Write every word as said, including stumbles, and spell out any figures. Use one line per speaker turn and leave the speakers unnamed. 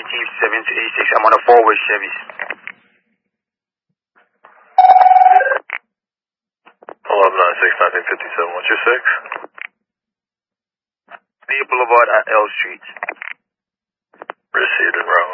Negative seven two eight six. I'm on a forward Chevys.
eleven nine six nineteen fifty-seven. What's your six?
Bay Boulevard at L Street.
Received en route.